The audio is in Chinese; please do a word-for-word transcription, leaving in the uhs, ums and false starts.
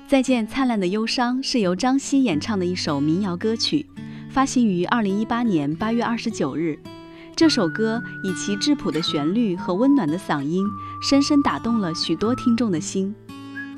再见灿烂的忧伤是由张希演唱的一首民谣歌曲，发行于二零一八年八月二十九日。这首歌以其质朴的旋律和温暖的嗓音，深深打动了许多听众的心。